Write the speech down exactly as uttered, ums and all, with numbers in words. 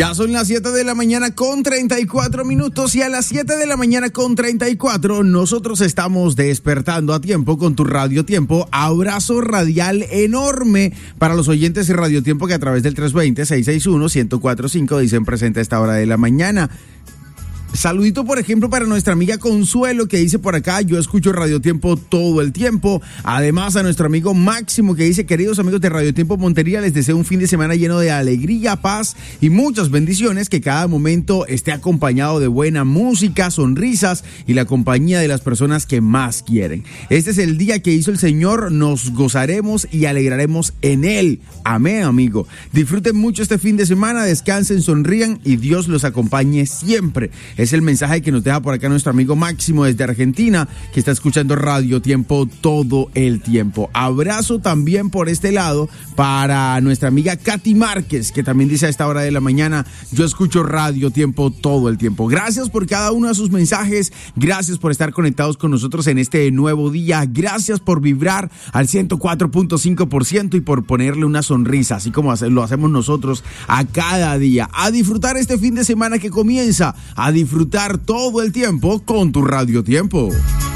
Ya son las siete de la mañana con treinta y cuatro minutos y a las siete de la mañana con treinta y cuatro nosotros estamos despertando a tiempo con tu Radio Tiempo. Abrazo radial enorme para los oyentes de Radio Tiempo que a través del tres dos cero, seis seis uno, uno cero cuatro cinco dicen presente a esta hora de la mañana. Saludito, por ejemplo, para nuestra amiga Consuelo, que dice por acá: yo escucho Radio Tiempo todo el tiempo. Además, a nuestro amigo Máximo, que dice: queridos amigos de Radio Tiempo Montería, les deseo un fin de semana lleno de alegría, paz y muchas bendiciones, que cada momento esté acompañado de buena música, sonrisas y la compañía de las personas que más quieren. Este es el día que hizo el Señor, nos gozaremos y alegraremos en Él. Amén, amigo. Disfruten mucho este fin de semana, descansen, sonrían y Dios los acompañe siempre. Es el mensaje que nos deja por acá nuestro amigo Máximo desde Argentina, que está escuchando Radio Tiempo todo el tiempo. Abrazo también por este lado para nuestra amiga Katy Márquez, que también dice a esta hora de la mañana: yo escucho Radio Tiempo todo el tiempo. Gracias por cada uno de sus mensajes, gracias por estar conectados con nosotros en este nuevo día, gracias por vibrar al ciento cuatro punto cinco por ciento y por ponerle una sonrisa, así como lo hacemos nosotros a cada día. A disfrutar este fin de semana que comienza, a disfrutar todo el tiempo con tu Radio Tiempo.